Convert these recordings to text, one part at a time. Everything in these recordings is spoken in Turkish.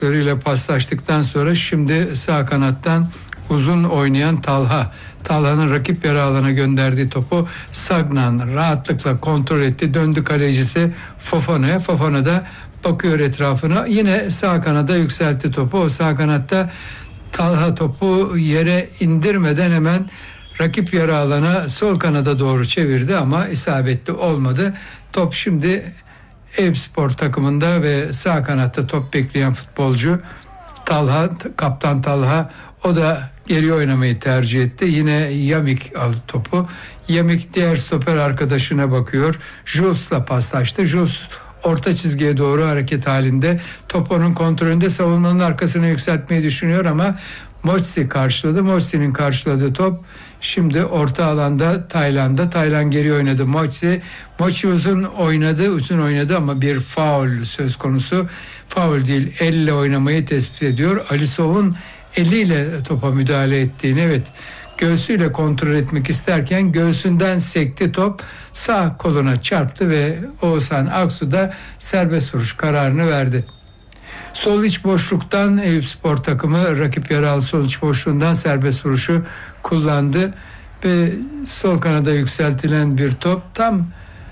ayaklarıyla paslaştıktan sonra şimdi sağ kanattan uzun oynayan Talha. Talha'nın rakip yarı alana gönderdiği topu Sagnan rahatlıkla kontrol etti. Döndü kalecisi Fofana'ya. Fofana da bakıyor etrafına. Yine sağ kanada yükseltti topu. O sağ kanatta Talha topu yere indirmeden hemen rakip yarı alana sol kanada doğru çevirdi ama isabetli olmadı. Top şimdi Eyüpspor takımında ve sağ kanatta top bekleyen futbolcu Talha, kaptan Talha, o da geri oynamayı tercih etti. Yine Yamik aldı topu. Yamik diğer stoper arkadaşına bakıyor. Jules'la paslaştı. Jules orta çizgiye doğru hareket halinde. Top onun kontrolünde, savunmanın arkasına yükseltmeyi düşünüyor ama Moçsi karşıladı. Moçsi'nin karşıladığı top şimdi orta alanda Tayland'da. Tayland geri oynadı. Moçsi uzun oynadı ama bir faul söz konusu. Faul değil, elle oynamayı tespit ediyor. Alisov'un eliyle topa müdahale ettiğini, evet, göğsüyle kontrol etmek isterken göğsünden sekti, top sağ koluna çarptı ve Oğuzhan Aksu da serbest vuruş kararını verdi. Sol iç boşluktan Eyüpspor takımı rakip yarı sol iç boşluğundan serbest vuruşu kullandı ve sol kanada yükseltilen bir top tam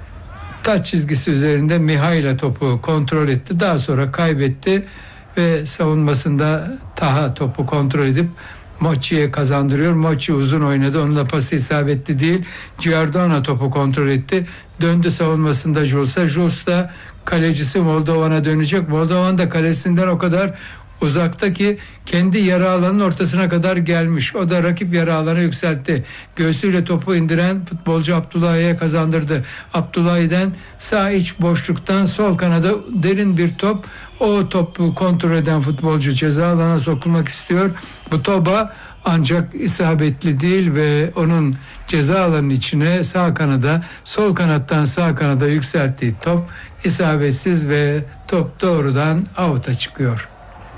taç çizgisi üzerinde Mihail'a topu kontrol etti. Daha sonra kaybetti ve savunmasında Taha topu kontrol edip Moçi'ye kazandırıyor. Moçi uzun oynadı. Onun da pası isabetli değil. Giordano topu kontrol etti. Döndü savunmasında Jules'a. Jules da kalecisi Moldovan'a dönecek. Moldovan da kalesinden o kadar uzakta ki kendi yarı alanın ortasına kadar gelmiş. O da rakip yarı alana yükseltti. Göğsüyle topu indiren futbolcu Abdullahi'ye kazandırdı. Abdullahi'den sağ iç boşluktan sol kanada derin bir top. O topu kontrol eden futbolcu ceza alana sokulmak istiyor. Bu topa ancak isabetli değil ve onun ceza alanının içine sağ kanada, sol kanattan sağ kanada yükselttiği top isabetsiz ve top doğrudan out'a çıkıyor.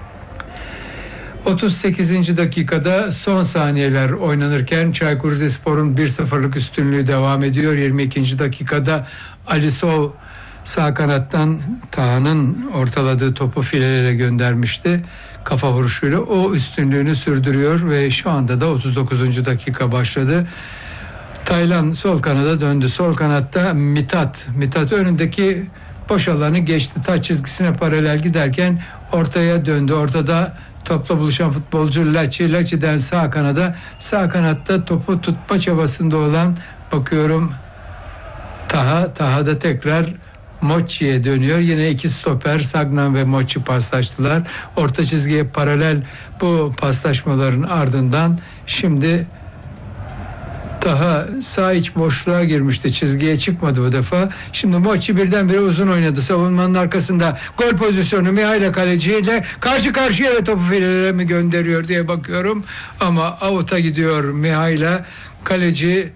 38. dakikada son saniyeler oynanırken Çaykur Rizespor'un 1-0'lık üstünlüğü devam ediyor. 22. dakikada Alisov sağ kanattan Taha'nın ortaladığı topu filelere göndermişti. Kafa vuruşuyla o üstünlüğünü sürdürüyor ve şu anda da 39. dakika başladı. Taylan sol kanada döndü. Sol kanatta Mithat önündeki boş alanı geçti. Taç çizgisine paralel giderken ortaya döndü. Ortada topla buluşan futbolcu Laçi'den sağ kanatta topu tutma çabasında olan bakıyorum Taha da tekrar Moçi'ye dönüyor. Yine iki stoper Sagnan ve Moçi paslaştılar. Orta çizgiye paralel bu paslaşmaların ardından şimdi Taha sağ iç boşluğa girmişti. Çizgiye çıkmadı bu defa. Şimdi Moçi birdenbire uzun oynadı. Savunmanın arkasında gol pozisyonu Mihail kaleciyle karşı karşıya ve topu filelere mi gönderiyor diye bakıyorum. Ama out'a gidiyor Mihail'a. Kaleci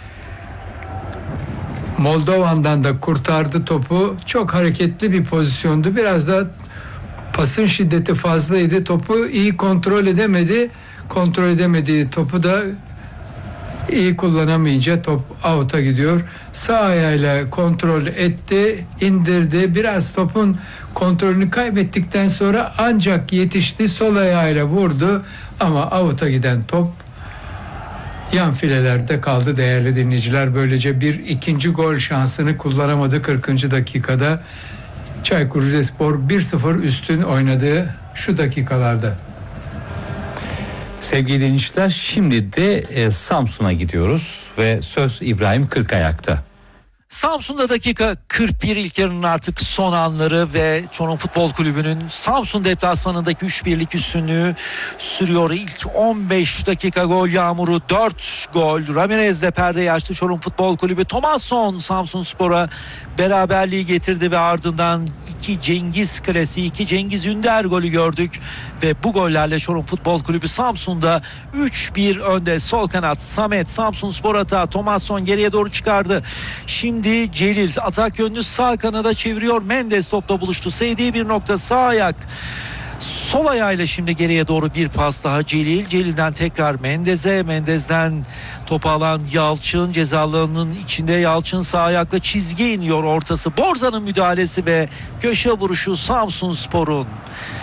Moldovan'dan da kurtardı topu. Çok hareketli bir pozisyondu. Biraz da pasın şiddeti fazlaydı. Topu iyi kontrol edemedi. Kontrol edemediği topu da iyi kullanamayınca top out'a gidiyor. Sağ ayağıyla kontrol etti, indirdi. Biraz topun kontrolünü kaybettikten sonra ancak yetişti. Sol ayağıyla vurdu ama out'a giden top yan filelerde kaldı değerli dinleyiciler. Böylece bir ikinci gol şansını kullanamadı 40. dakikada. Çaykur Rizespor 1-0 üstün oynadığı şu dakikalarda. Sevgili dinleyiciler, şimdi de Samsun'a gidiyoruz ve söz İbrahim Kırkayak'ta. Samsun'da dakika 41, ilk yarının artık son anları ve Çorum Futbol Kulübü'nün Samsun deplasmanındaki 3-1'lik üstünlüğü sürüyor. İlk 15 dakika gol yağmuru, 4 gol. Ramirez'le perdeyi açtı Çorum Futbol Kulübü. Thomasson Samsunspor'a beraberliği getirdi ve ardından 2 Cengiz klasiği, 2 Cengiz Ünder golü gördük. Ve bu gollerle Çorum Futbol Kulübü Samsun'da 3-1 önde. Sol kanat Samet, Samsunspor atağı, Thomasson geriye doğru çıkardı. Şimdi Celil atak yönünü sağ kanada çeviriyor. Mendes topla buluştu. Sevdiği bir nokta sağ ayak. Sol ayağıyla şimdi geriye doğru bir pas daha Celil. Celil'den tekrar Mendes'e. Mendes'den topu alan Yalçın. Ceza alanının içinde Yalçın sağ ayakla çizgi iniyor ortası. Borza'nın müdahalesi ve köşe vuruşu Samsunspor'un.